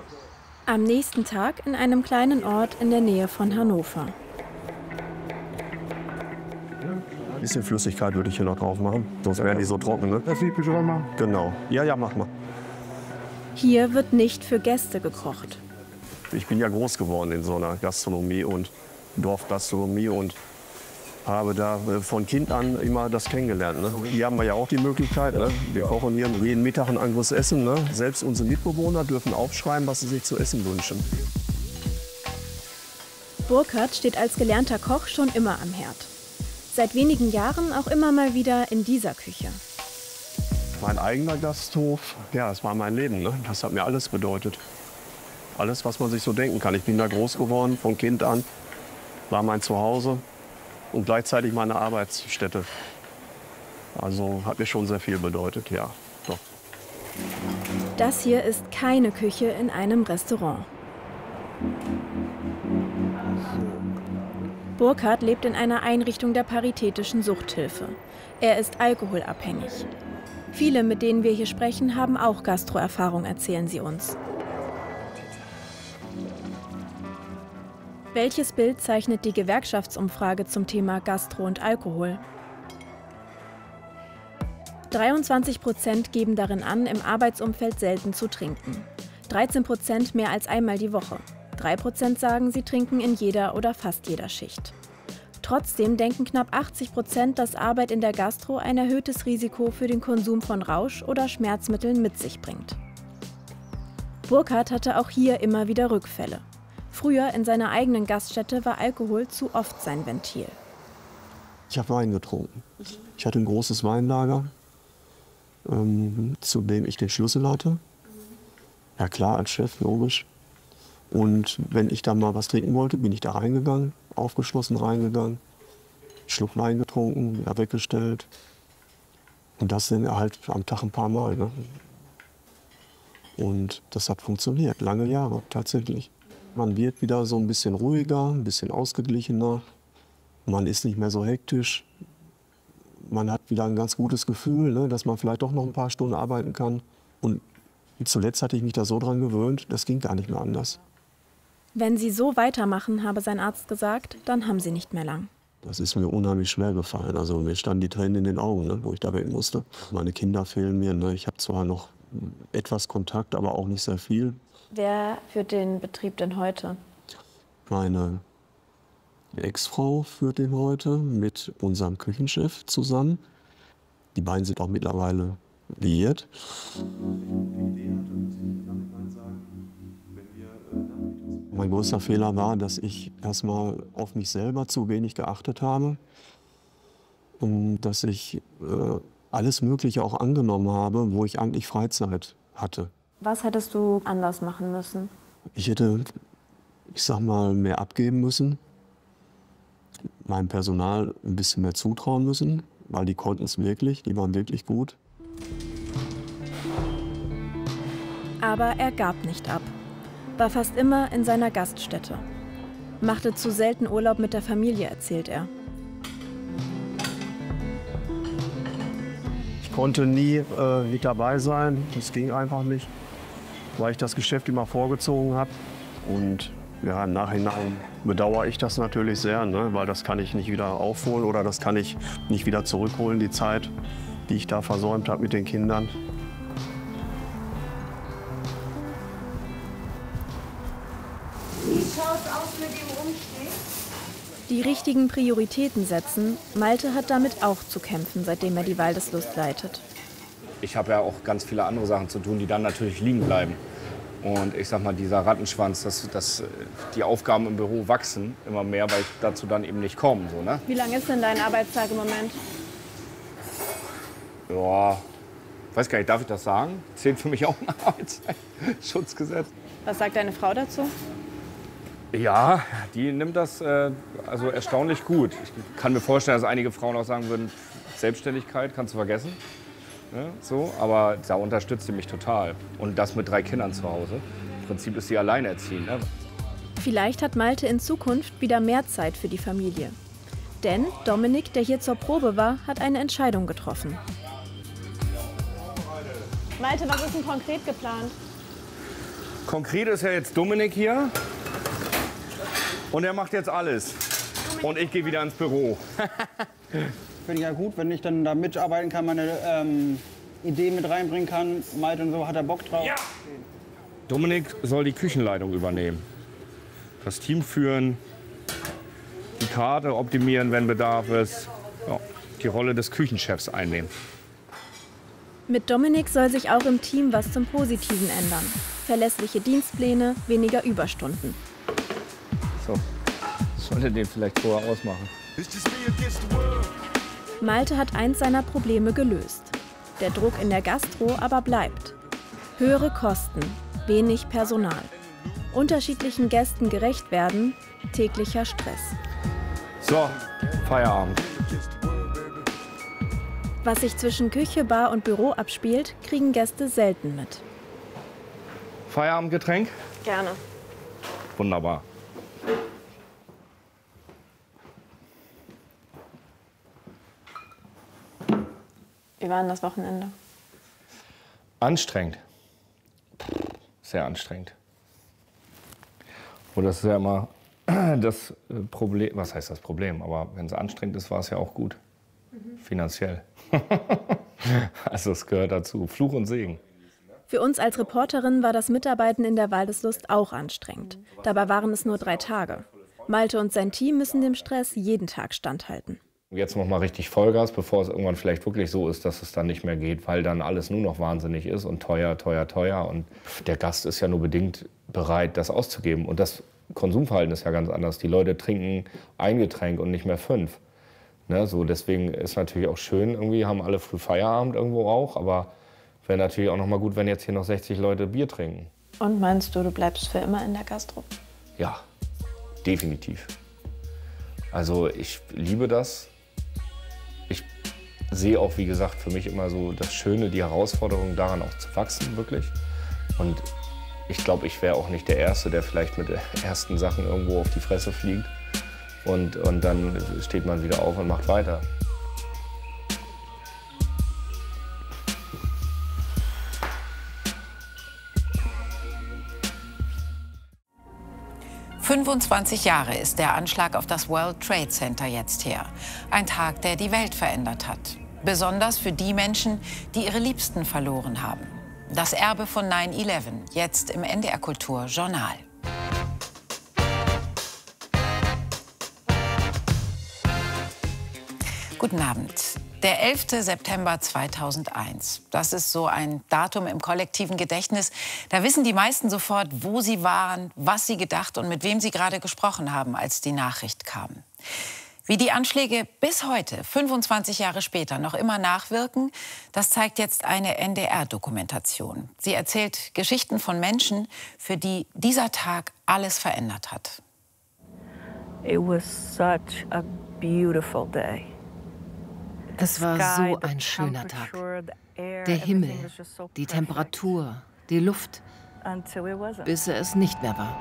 Am nächsten Tag in einem kleinen Ort in der Nähe von Hannover. Ein bisschen Flüssigkeit würde ich hier noch drauf machen, sonst wären die so trocken, ne? Das will ich schon machen. Genau. Ja, mach mal. Hier wird nicht für Gäste gekocht. Ich bin ja groß geworden in so einer Gastronomie und Dorfgastronomie und habe da von Kind an immer das kennengelernt. Ne? Hier haben wir ja auch die Möglichkeit, ne? Wir kochen hier jeden Mittag ein anderes Essen. Ne? Selbst unsere Mitbewohner dürfen aufschreiben, was sie sich zu essen wünschen. Burkhard steht als gelernter Koch schon immer am Herd. Seit wenigen Jahren auch immer mal wieder in dieser Küche. Mein eigener Gasthof, ja, das war mein Leben. Ne? Das hat mir alles bedeutet. Alles, was man sich so denken kann. Ich bin da groß geworden, von Kind an. War mein Zuhause und gleichzeitig meine Arbeitsstätte. Also hat mir schon sehr viel bedeutet, ja. Doch. Das hier ist keine Küche in einem Restaurant. Burkhard lebt in einer Einrichtung der Paritätischen Suchthilfe. Er ist alkoholabhängig. Viele, mit denen wir hier sprechen, haben auch Gastroerfahrung, erzählen sie uns. Welches Bild zeichnet die Gewerkschaftsumfrage zum Thema Gastro und Alkohol? 23% geben darin an, im Arbeitsumfeld selten zu trinken. 13% mehr als einmal die Woche. 3% sagen, sie trinken in jeder oder fast jeder Schicht. Trotzdem denken knapp 80%, dass Arbeit in der Gastro ein erhöhtes Risiko für den Konsum von Rausch- oder Schmerzmitteln mit sich bringt. Burkhard hatte auch hier immer wieder Rückfälle. Früher in seiner eigenen Gaststätte war Alkohol zu oft sein Ventil. Ich habe Wein getrunken. Ich hatte ein großes Weinlager, zu dem ich den Schlüssel hatte. Ja klar, als Chef, logisch. Und wenn ich da mal was trinken wollte, bin ich da reingegangen, aufgeschlossen reingegangen, Schluck Wein getrunken, ja, weggestellt. Und das dann halt am Tag ein paar Mal. Ne? Und das hat funktioniert, lange Jahre tatsächlich. Man wird wieder so ein bisschen ruhiger, ein bisschen ausgeglichener. Man ist nicht mehr so hektisch. Man hat wieder ein ganz gutes Gefühl, ne, dass man vielleicht doch noch ein paar Stunden arbeiten kann. Und zuletzt hatte ich mich da so dran gewöhnt, das ging gar nicht mehr anders. Wenn Sie so weitermachen, habe sein Arzt gesagt, dann haben Sie nicht mehr lang. Das ist mir unheimlich schwer gefallen. Also mir standen die Tränen in den Augen, ne, wo ich da weg musste. Meine Kinder fehlen mir. Ne. Ich habe zwar noch etwas Kontakt, aber auch nicht sehr viel. Wer führt den Betrieb denn heute? Meine Ex-Frau führt den heute mit unserem Küchenchef zusammen. Die beiden sind auch mittlerweile liiert. Mein größter Fehler war, dass ich erstmal auf mich selber zu wenig geachtet habe und dass ich alles Mögliche auch angenommen habe, wo ich eigentlich Freizeit hatte. Was hättest du anders machen müssen? Ich hätte, ich sag mal, mehr abgeben müssen, meinem Personal ein bisschen mehr zutrauen müssen, weil die konnten es wirklich, die waren wirklich gut. Aber er gab nicht ab. War fast immer in seiner Gaststätte. Machte zu selten Urlaub mit der Familie, erzählt er. Ich konnte nie mit dabei sein, das ging einfach nicht, weil ich das Geschäft immer vorgezogen habe. Und ja, im Nachhinein bedauere ich das natürlich sehr, ne? Weil das kann ich nicht wieder aufholen oder das kann ich nicht wieder zurückholen, die Zeit, die ich da versäumt habe mit den Kindern. Wie schaut's aus mit dem Umstieg? Die richtigen Prioritäten setzen, Malte hat damit auch zu kämpfen, seitdem er die Waldeslust leitet. Ich habe ja auch ganz viele andere Sachen zu tun, die dann natürlich liegen bleiben. Und ich sag mal, dieser Rattenschwanz, dass die Aufgaben im Büro wachsen immer mehr, weil ich dazu dann eben nicht komme. So, ne? Wie lang ist denn dein Arbeitstag im Moment? Ja, weiß gar nicht, darf ich das sagen? Zählt für mich auch ein Arbeitszeitschutzgesetz. Was sagt deine Frau dazu? Ja, die nimmt das also erstaunlich gut. Ich kann mir vorstellen, dass einige Frauen auch sagen würden, Selbstständigkeit kannst du vergessen. Ne, so, aber da unterstützt sie mich total. Und das mit 3 Kindern zu Hause. Im Prinzip ist sie alleinerziehend. Ne? Vielleicht hat Malte in Zukunft wieder mehr Zeit für die Familie. Denn Dominik, der hier zur Probe war, hat eine Entscheidung getroffen. Malte, was ist denn konkret geplant? Konkret ist ja jetzt Dominik hier. Und er macht jetzt alles. Und ich gehe wieder ins Büro. Finde ich ja gut, wenn ich dann da mitarbeiten kann, meine Ideen mit reinbringen kann. Malte und so hat er Bock drauf. Ja. Dominik soll die Küchenleitung übernehmen. Das Team führen, die Karte optimieren, wenn Bedarf ist. Ja, die Rolle des Küchenchefs einnehmen. Mit Dominik soll sich auch im Team was zum Positiven ändern. Verlässliche Dienstpläne, weniger Überstunden. So, sollte den vielleicht vorher ausmachen. Malte hat eins seiner Probleme gelöst. Der Druck in der Gastro aber bleibt. Höhere Kosten, wenig Personal. Unterschiedlichen Gästen gerecht werden, täglicher Stress. So, Feierabend. Was sich zwischen Küche, Bar und Büro abspielt, kriegen Gäste selten mit. Feierabendgetränk? Gerne. Wunderbar. Wie war denn das Wochenende? Anstrengend. Sehr anstrengend. Und das ist ja immer das Problem. Was heißt das Problem? Aber wenn es anstrengend ist, war es ja auch gut. Finanziell. Also es gehört dazu. Fluch und Segen. Für uns als Reporterin war das Mitarbeiten in der Waldeslust auch anstrengend. Dabei waren es nur 3 Tage. Malte und sein Team müssen dem Stress jeden Tag standhalten. Jetzt noch mal richtig Vollgas, bevor es irgendwann vielleicht wirklich so ist, dass es dann nicht mehr geht, weil dann alles nur noch wahnsinnig ist und teuer, teuer, teuer. Und der Gast ist ja nur bedingt bereit, das auszugeben. Und das Konsumverhalten ist ja ganz anders. Die Leute trinken ein Getränk und nicht mehr 5. Ne, so deswegen ist natürlich auch schön, irgendwie haben alle früh Feierabend irgendwo auch. Aber wäre natürlich auch noch mal gut, wenn jetzt hier noch 60 Leute Bier trinken. Und meinst du, du bleibst für immer in der Gastro? Ja, definitiv. Also ich liebe das. Ich sehe auch, wie gesagt, für mich immer so das Schöne, die Herausforderung daran auch zu wachsen, wirklich. Und ich glaube, ich wäre auch nicht der Erste, der vielleicht mit den ersten Sachen irgendwo auf die Fresse fliegt. Und dann steht man wieder auf und macht weiter. »25 Jahre ist der Anschlag auf das World Trade Center jetzt her. Ein Tag, der die Welt verändert hat. Besonders für die Menschen, die ihre Liebsten verloren haben. Das Erbe von 9/11, jetzt im NDR Kultur Journal. Guten Abend. Der 11. September 2001. Das ist so ein Datum im kollektiven Gedächtnis. Da wissen die meisten sofort, wo sie waren, was sie gedacht und mit wem sie gerade gesprochen haben, als die Nachricht kam. Wie die Anschläge bis heute, 25 Jahre später, noch immer nachwirken, das zeigt jetzt eine NDR-Dokumentation. Sie erzählt Geschichten von Menschen, für die dieser Tag alles verändert hat. It was such a beautiful day. Es war so ein schöner Tag. Der Himmel, die Temperatur, die Luft, bis er es nicht mehr war.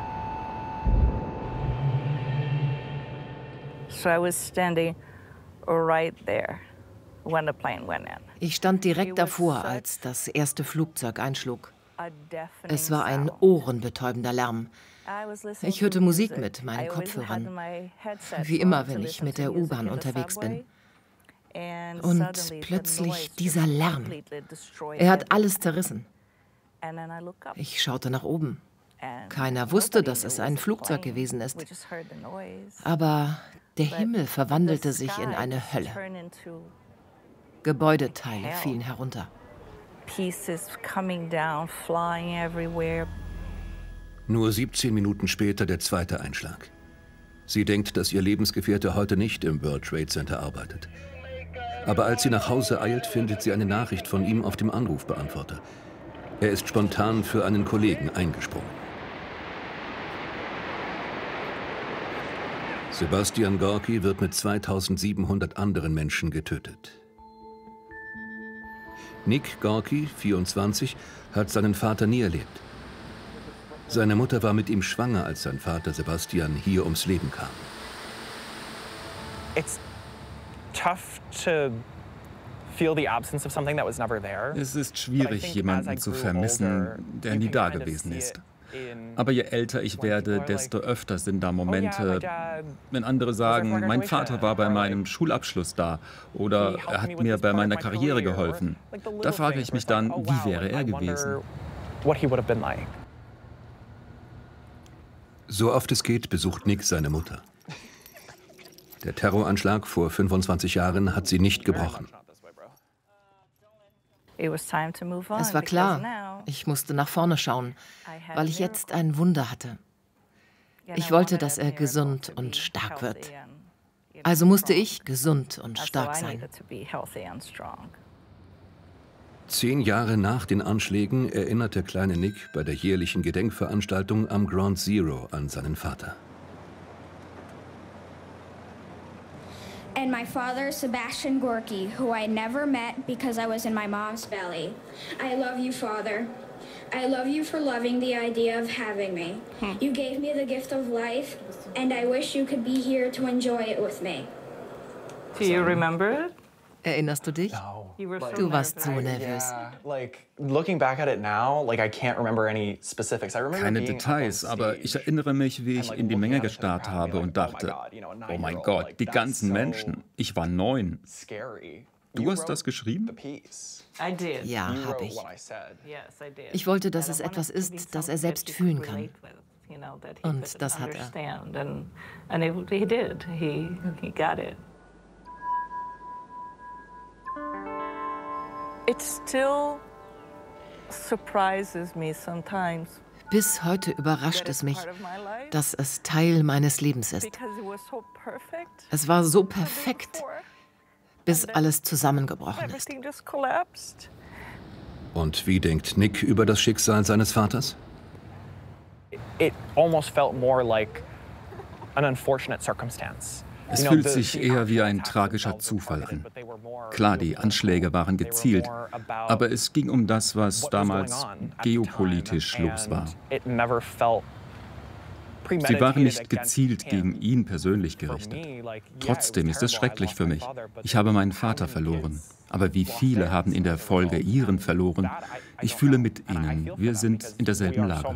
Ich stand direkt davor, als das erste Flugzeug einschlug. Es war ein ohrenbetäubender Lärm. Ich hörte Musik mit meinen Kopfhörern, wie immer, wenn ich mit der U-Bahn unterwegs bin. Und plötzlich dieser Lärm. Er hat alles zerrissen. Ich schaute nach oben. Keiner wusste, dass es ein Flugzeug gewesen ist. Aber der Himmel verwandelte sich in eine Hölle. Gebäudeteile fielen herunter. Nur 17 Minuten später der zweite Einschlag. Sie denkt, dass ihr Lebensgefährte heute nicht im World Trade Center arbeitet. Aber als sie nach Hause eilt, findet sie eine Nachricht von ihm auf dem Anrufbeantworter. Er ist spontan für einen Kollegen eingesprungen. Sebastian Gorki wird mit 2700 anderen Menschen getötet. Nick Gorki, 24, hat seinen Vater nie erlebt. Seine Mutter war mit ihm schwanger, als sein Vater Sebastian hier ums Leben kam. Es ist schwierig, jemanden zu vermissen, der nie da gewesen ist. Aber je älter ich werde, desto öfter sind da Momente, wenn andere sagen, mein Vater war bei meinem Schulabschluss da oder er hat mir bei meiner Karriere geholfen. Da frage ich mich dann, wie wäre er gewesen? So oft es geht, besucht Nick seine Mutter. Der Terroranschlag vor 25 Jahren hat sie nicht gebrochen. Es war klar, ich musste nach vorne schauen, weil ich jetzt ein Wunder hatte. Ich wollte, dass er gesund und stark wird. Also musste ich gesund und stark sein. 10 Jahre nach den Anschlägen erinnert der kleine Nick bei der jährlichen Gedenkveranstaltung am Ground Zero an seinen Vater. And my father, Sebastian Gorky, who I never met because I was in my mom's belly. I love you, Father. I love you for loving the idea of having me. You gave me the gift of life, and I wish you could be here to enjoy it with me. Do you remember it? Erinnerst du dich? Du warst so nervös. Keine Details, aber ich erinnere mich, wie ich in die Menge gestarrt habe und dachte, oh mein Gott, die ganzen Menschen. Ich war 9. Du hast das geschrieben? Ja, habe ich. Ich wollte, dass es etwas ist, das er selbst fühlen kann. Und das hat er. It still surprises me sometimes. Bis heute überrascht es mich, dass es Teil meines Lebens ist. Es war so perfekt, bis alles zusammengebrochen ist. Und wie denkt Nick über das Schicksal seines Vaters? It almost felt more like an unfortunate circumstance. Es fühlt sich eher wie ein tragischer Zufall an. Klar, die Anschläge waren gezielt, aber es ging um das, was damals geopolitisch los war. Sie waren nicht gezielt gegen ihn persönlich gerichtet. Trotzdem ist es schrecklich für mich. Ich habe meinen Vater verloren. Aber wie viele haben in der Folge ihren verloren? Ich fühle mit ihnen. Wir sind in derselben Lage.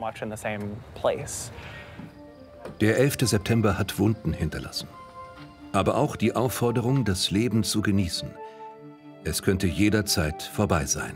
Der 11. September hat Wunden hinterlassen. Aber auch die Aufforderung, das Leben zu genießen. Es könnte jederzeit vorbei sein.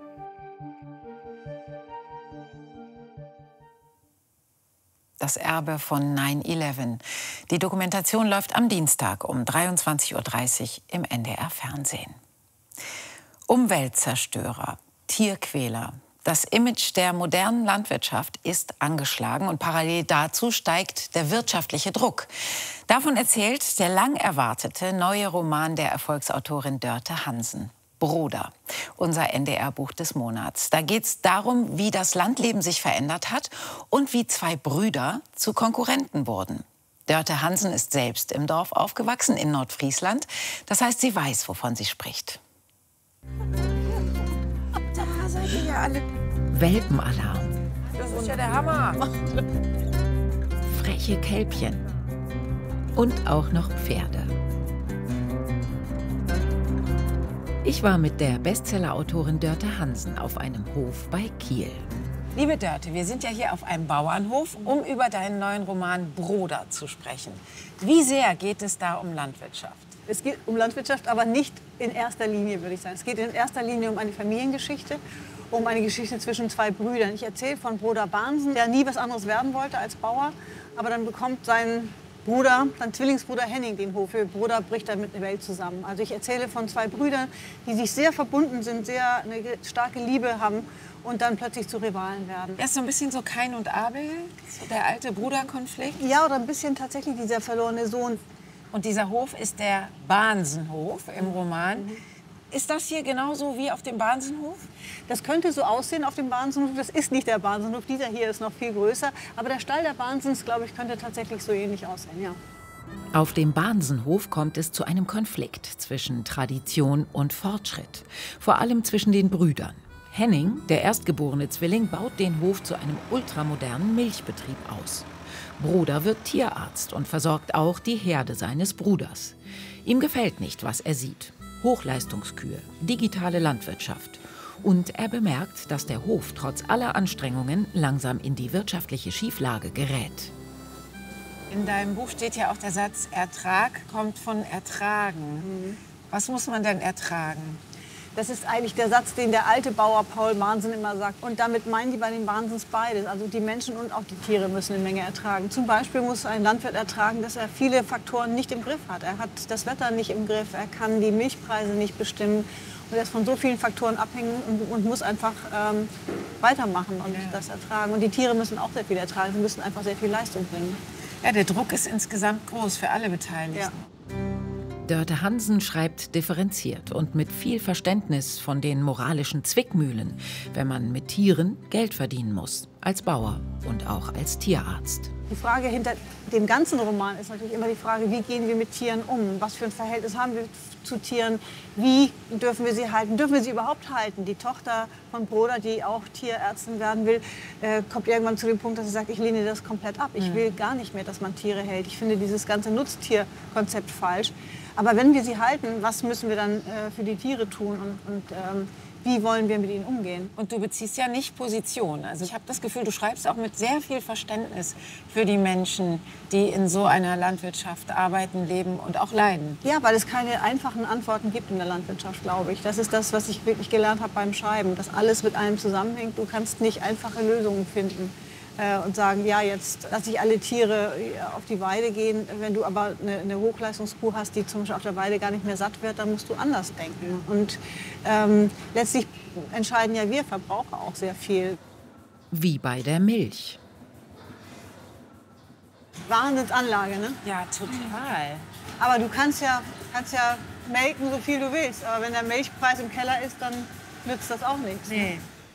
Das Erbe von 9/11. Die Dokumentation läuft am Dienstag um 23:30 Uhr im NDR-Fernsehen. Umweltzerstörer, Tierquäler. Das Image der modernen Landwirtschaft ist angeschlagen und parallel dazu steigt der wirtschaftliche Druck. Davon erzählt der lang erwartete neue Roman der Erfolgsautorin Dörte Hansen. Bruder, unser NDR-Buch des Monats. Da geht es darum, wie das Landleben sich verändert hat und wie 2 Brüder zu Konkurrenten wurden. Dörte Hansen ist selbst im Dorf aufgewachsen, in Nordfriesland. Das heißt, sie weiß, wovon sie spricht. Da seid ihr ja alle. Welpenalarm. Das ist ja der Hammer. Freche Kälbchen. Und auch noch Pferde. Ich war mit der Bestseller-Autorin Dörte Hansen auf einem Hof bei Kiel. Liebe Dörte, wir sind ja hier auf einem Bauernhof, um über deinen neuen Roman Bruder zu sprechen. Wie sehr geht es da um Landwirtschaft? Es geht um Landwirtschaft, aber nicht in erster Linie, würde ich sagen. Es geht in erster Linie um eine Familiengeschichte, um eine Geschichte zwischen 2 Brüdern. Ich erzähle von Bruder Bahnsen, der nie was anderes werden wollte als Bauer, aber dann bekommt sein Bruder, sein Zwillingsbruder Henning den Hof. Ihr Bruder bricht dann mit der Welt zusammen. Also ich erzähle von 2 Brüdern, die sich sehr verbunden sind, sehr eine starke Liebe haben und dann plötzlich zu Rivalen werden. Das ist so ein bisschen so Kain und Abel, so der alte Bruderkonflikt? Ja, oder ein bisschen tatsächlich dieser verlorene Sohn. Und dieser Hof ist der Bahnsenhof im Roman. Ist das hier genauso wie auf dem Bahnsenhof? Das könnte so aussehen auf dem Bahnsenhof. Das ist nicht der Bahnsenhof. Dieser hier ist noch viel größer. Aber der Stall der Bahnsens, glaube ich, könnte tatsächlich so ähnlich aussehen, ja. Auf dem Bahnsenhof kommt es zu einem Konflikt zwischen Tradition und Fortschritt. Vor allem zwischen den Brüdern. Henning, der erstgeborene Zwilling, baut den Hof zu einem ultramodernen Milchbetrieb aus. Bruder wird Tierarzt und versorgt auch die Herde seines Bruders. Ihm gefällt nicht, was er sieht. Hochleistungskühe, digitale Landwirtschaft. Und er bemerkt, dass der Hof trotz aller Anstrengungen langsam in die wirtschaftliche Schieflage gerät. In deinem Buch steht ja auch der Satz, Ertrag kommt von Ertragen. Was muss man denn ertragen? Das ist eigentlich der Satz, den der alte Bauer Paul Bahnsen immer sagt. Und damit meinen die bei den Bahnsens beides. Also die Menschen und auch die Tiere müssen eine Menge ertragen. Zum Beispiel muss ein Landwirt ertragen, dass er viele Faktoren nicht im Griff hat. Er hat das Wetter nicht im Griff, er kann die Milchpreise nicht bestimmen. Und er ist von so vielen Faktoren abhängig und muss einfach weitermachen und das ertragen. Und die Tiere müssen auch sehr viel ertragen, sie müssen einfach sehr viel Leistung bringen. Ja, der Druck ist insgesamt groß für alle Beteiligten. Ja. Dörte Hansen schreibt differenziert und mit viel Verständnis von den moralischen Zwickmühlen, wenn man mit Tieren Geld verdienen muss, als Bauer und auch als Tierarzt. Die Frage hinter dem ganzen Roman ist natürlich immer die Frage, wie gehen wir mit Tieren um? Was für ein Verhältnis haben wir zu Tieren? Wie dürfen wir sie halten? Dürfen wir sie überhaupt halten? Die Tochter von Broda, die auch Tierärztin werden will, kommt irgendwann zu dem Punkt, dass sie sagt, ich lehne das komplett ab. Ich will gar nicht mehr, dass man Tiere hält. Ich finde dieses ganze Nutztierkonzept falsch. Aber wenn wir sie halten, was müssen wir dann für die Tiere tun und wie wollen wir mit ihnen umgehen? Und du beziehst ja nicht Position. Also ich habe das Gefühl, du schreibst auch mit sehr viel Verständnis für die Menschen, die in so einer Landwirtschaft arbeiten, leben und auch leiden. Ja, weil es keine einfachen Antworten gibt in der Landwirtschaft, glaube ich. Das ist das, was ich wirklich gelernt habe beim Schreiben, dass alles mit einem zusammenhängt. Du kannst nicht einfache Lösungen finden und sagen, ja, jetzt lasse ich alle Tiere auf die Weide gehen. Wenn du aber eine Hochleistungskuh hast, die zum Beispiel auf der Weide gar nicht mehr satt wird, dann musst du anders denken. Und letztlich entscheiden ja wir Verbraucher auch sehr viel. Wie bei der Milch. Wahnsinnsanlage, ne? Ja, total. Aber du kannst ja melken, so viel du willst. Aber wenn der Milchpreis im Keller ist, dann nützt das auch nichts. Nee.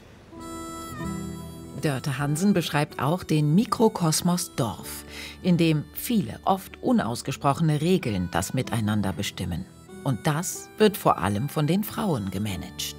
Dörte Hansen beschreibt auch den Mikrokosmos Dorf, in dem viele, oft unausgesprochene Regeln das Miteinander bestimmen. Und das wird vor allem von den Frauen gemanagt.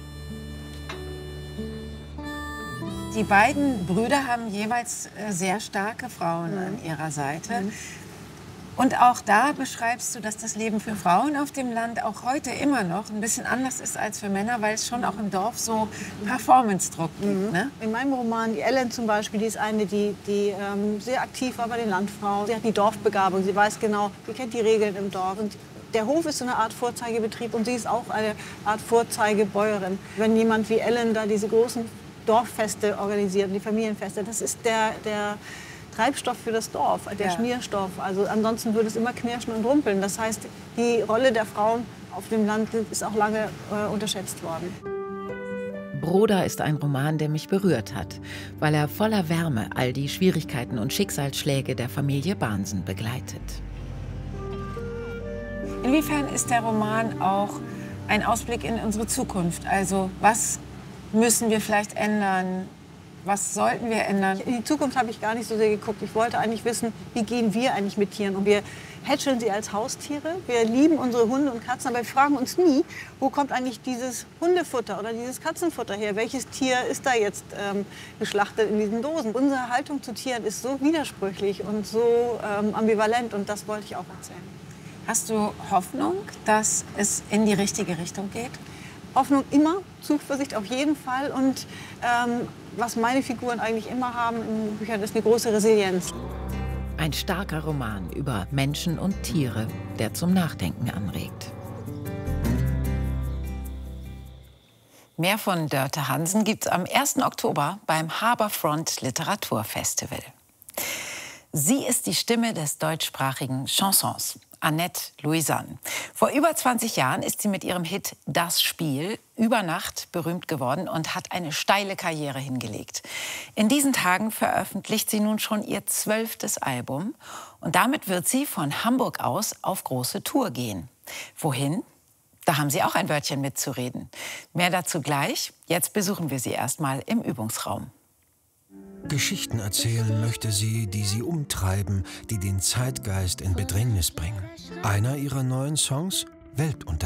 Die beiden Brüder haben jeweils sehr starke Frauen an ihrer Seite. Und auch da beschreibst du, dass das Leben für Frauen auf dem Land auch heute immer noch ein bisschen anders ist als für Männer, weil es schon auch im Dorf so Performance-Druck gibt. Ne? In meinem Roman, die Ellen zum Beispiel, die ist eine, die sehr aktiv war bei den Landfrauen. Sie hat die Dorfbegabung, sie weiß genau, sie kennt die Regeln im Dorf. Und der Hof ist so eine Art Vorzeigebetrieb und sie ist auch eine Art Vorzeigebäuerin. Wenn jemand wie Ellen da diese großen Dorffeste organisiert, die Familienfeste, das ist der Treibstoff für das Dorf, der Schmierstoff. Also ansonsten würde es immer knirschen und rumpeln. Das heißt, die Rolle der Frauen auf dem Land ist auch lange unterschätzt worden. Broda ist ein Roman, der mich berührt hat, weil er voller Wärme all die Schwierigkeiten und Schicksalsschläge der Familie Bahnsen begleitet. Inwiefern ist der Roman auch ein Ausblick in unsere Zukunft? Also was müssen wir vielleicht ändern? Was sollten wir ändern? In die Zukunft habe ich gar nicht so sehr geguckt. Ich wollte eigentlich wissen, wie gehen wir eigentlich mit Tieren? Und wir hätscheln sie als Haustiere. Wir lieben unsere Hunde und Katzen, aber wir fragen uns nie, wo kommt eigentlich dieses Hundefutter oder dieses Katzenfutter her? Welches Tier ist da jetzt geschlachtet in diesen Dosen? Unsere Haltung zu Tieren ist so widersprüchlich und so ambivalent und das wollte ich auch erzählen. Hast du Hoffnung, dass es in die richtige Richtung geht? Hoffnung immer, Zuversicht auf jeden Fall und was meine Figuren eigentlich immer haben in den Büchern, ist eine große Resilienz. Ein starker Roman über Menschen und Tiere, der zum Nachdenken anregt. Mehr von Dörte Hansen gibt's am 1. Oktober beim Harbourfront Literaturfestival. Sie ist die Stimme des deutschsprachigen Chansons, Annette Louisanne. Vor über 20 Jahren ist sie mit ihrem Hit Das Spiel über Nacht berühmt geworden und hat eine steile Karriere hingelegt. In diesen Tagen veröffentlicht sie nun schon ihr 12. Album. Und damit wird sie von Hamburg aus auf große Tour gehen. Wohin? Da haben Sie auch ein Wörtchen mitzureden. Mehr dazu gleich. Jetzt besuchen wir sie erstmal im Übungsraum. Geschichten erzählen möchte sie, die sie umtreiben, die den Zeitgeist in Bedrängnis bringen. Einer ihrer neuen Songs? Weltuntergang.